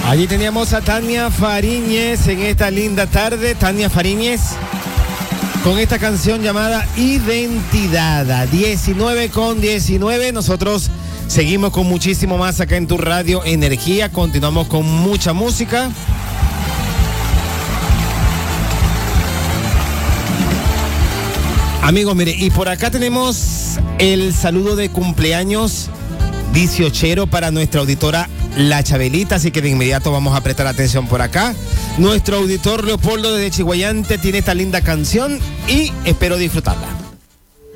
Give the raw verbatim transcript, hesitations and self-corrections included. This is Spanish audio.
Allí teníamos a Tania Fariñez en esta linda tarde. Tania Fariñez con esta canción llamada Identidad. diecinueve con diecinueve. Nosotros seguimos con muchísimo más acá en tu radio Energía. Continuamos con mucha música. Amigos, mire, y por acá tenemos el saludo de cumpleaños dieciochero para nuestra auditora La Chabelita, así que de inmediato vamos a prestar atención por acá. Nuestro auditor Leopoldo desde Chiguayante tiene esta linda canción y espero disfrutarla.